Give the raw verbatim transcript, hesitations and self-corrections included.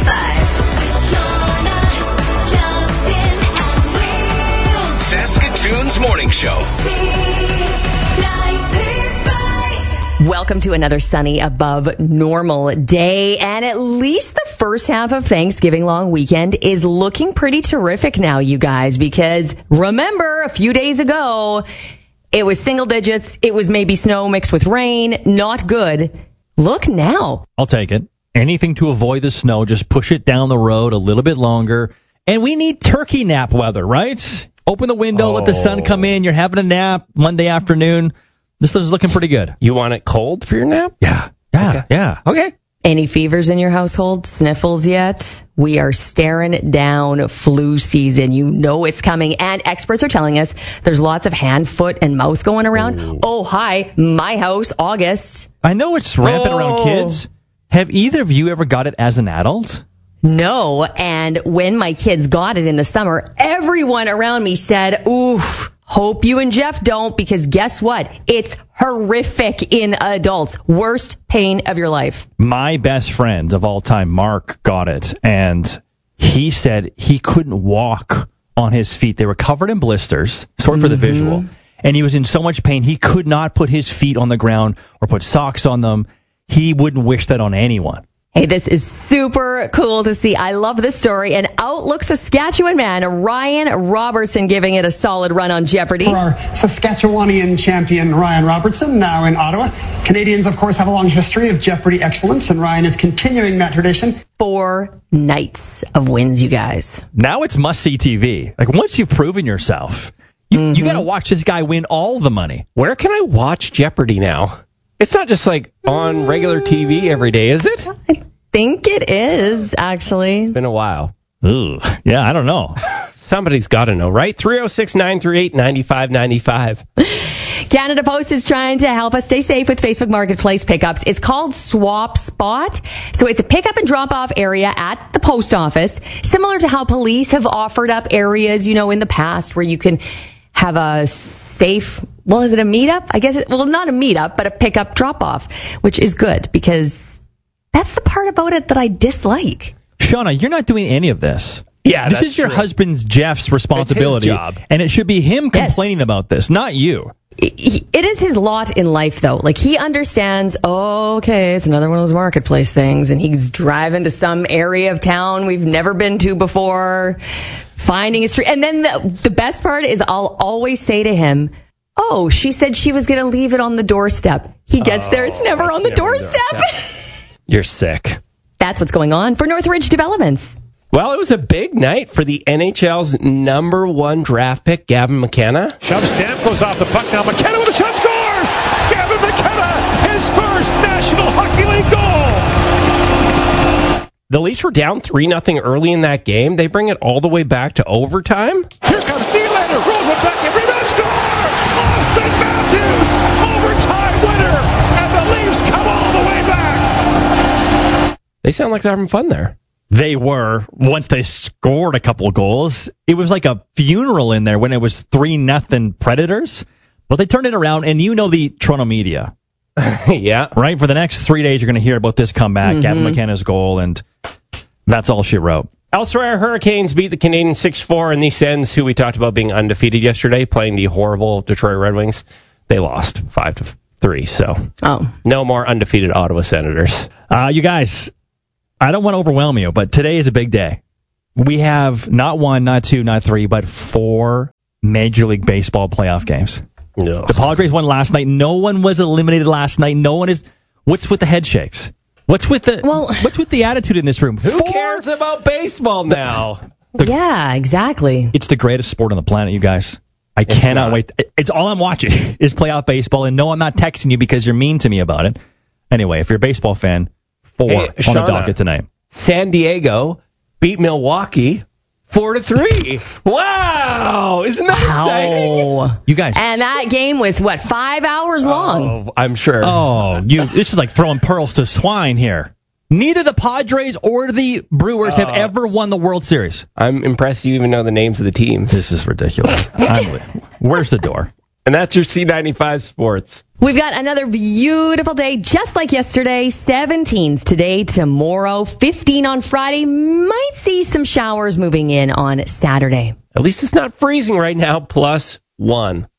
ninety-five. Shauna, Justin, and Will. Saskatoon's Morning Show. Welcome to another sunny above normal day, and at least the first half of Thanksgiving long weekend is looking pretty terrific now, you guys, because remember a few days ago it was single digits, it was maybe snow mixed with rain, not good. Look now. I'll take it. Anything to avoid the snow, just push it down the road a little bit longer. And we need turkey nap weather, right? Open the window, oh. let the sun come in, you're having a nap Monday afternoon. This is looking pretty good. You want it cold for your nap? Yeah. Yeah. Okay. Yeah. Okay. Any fevers in your household? Sniffles yet? We are staring down flu season. You know it's coming. And experts are telling us there's lots of hand, foot, and mouth going around. Ooh. Oh, hi. My house, August. I know it's rampant oh. around kids. Have either of you ever got it as an adult? No. And when my kids got it in the summer, everyone around me said, ooh, hope you and Jeff don't, because guess what? It's horrific in adults. Worst pain of your life. My best friend of all time, Mark, got it, and he said he couldn't walk on his feet. They were covered in blisters. Sorry for the mm-hmm. visual. And he was in so much pain, he could not put his feet on the ground or put socks on them. He wouldn't wish that on anyone. Hey, this is super cool to see. I love this story. And Outlook Saskatchewan man Ryan Robertson giving it a solid run on Jeopardy. For our Saskatchewanian champion, Ryan Robertson, now in Ottawa. Canadians, of course, have a long history of Jeopardy excellence, and Ryan is continuing that tradition. Four nights of wins, you guys. Now it's must-see T V. Like, once you've proven yourself, you, mm-hmm. you got to watch this guy win all the money. Where can I watch Jeopardy now? It's not just like on regular T V every day, is it? I think it is, actually. It's been a while. Ooh, yeah, I don't know. Somebody's got to know, right? three oh six, nine three eight, nine five nine five. Canada Post is trying to help us stay safe with Facebook Marketplace pickups. It's called Swap Spot. So it's a pickup and drop-off area at the post office, similar to how police have offered up areas, you know, in the past where you can have a safe, well, is it a meetup? I guess, it, well, not a meetup, but a pickup drop-off, which is good because that's the part about it that I dislike. Shauna, you're not doing any of this. Yeah, This that's is your true. husband's, Jeff's responsibility. It's his job. And it should be him complaining yes. about this, not you. It is his lot in life, though. Like, he understands, oh, okay, it's another one of those marketplace things, and he's driving to some area of town we've never been to before, finding a street. And then the, the best part is I'll always say to him, oh, she said she was going to leave it on the doorstep. He gets oh, there, it's never on the never doorstep. doorstep. You're sick. That's what's going on for Northridge Developments. Well, it was a big night for the N H L's number one draft pick, Gavin McKenna. Shove Stamkos off the puck now. McKenna with a shot, scores! Gavin McKenna, his first National Hockey League goal! The Leafs were down three nothing early in that game. They bring it all the way back to overtime. Here comes Nylander, rolls it back, and rebound, score! Austin Matthews, overtime winner, and the Leafs come all the way back! They sound like they're having fun there. They were, once they scored a couple of goals. It was like a funeral in there when it was three nothing Predators. But they turned it around, and you know the Toronto media. Yeah. Right? For the next three days, you're going to hear about this comeback, mm-hmm. Gavin McKenna's goal, and that's all she wrote. Elsewhere, Hurricanes beat the Canadiens six four, and the Sens, who we talked about being undefeated yesterday, playing the horrible Detroit Red Wings, they lost five to three. So oh. no more undefeated Ottawa Senators. Uh, you guys, I don't want to overwhelm you, but today is a big day. We have not one, not two, not three, but four Major League Baseball playoff games. No. The Padres won last night. No one was eliminated last night. No one is. What's with the head shakes? What's with the well, What's with the attitude in this room? Who four? cares about baseball now? The, yeah, exactly. It's the greatest sport on the planet, you guys. I it's cannot not. wait. It's all I'm watching is playoff baseball, and no, I'm not texting you because you're mean to me about it. Anyway, if you're a baseball fan, four hey, on Shauna, the docket tonight. San Diego beat Milwaukee four to three. Wow, isn't that wow. exciting? You guys, and that game was what five hours long? Oh, I'm sure. Oh, you! This is like throwing pearls to swine here. Neither the Padres or the Brewers uh, have ever won the World Series. I'm impressed you even know the names of the teams. This is ridiculous. Where's the door? And that's your C ninety-five Sports. We've got another beautiful day, just like yesterday. seventeens today, tomorrow, fifteen on Friday. Might see some showers moving in on Saturday. At least it's not freezing right now, plus one.